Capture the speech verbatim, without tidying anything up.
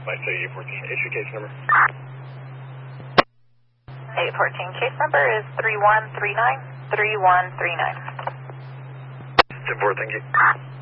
I say eight fourteen, issue case number. eight fourteen, case number is three one three nine, three one three nine. ten four, thank you.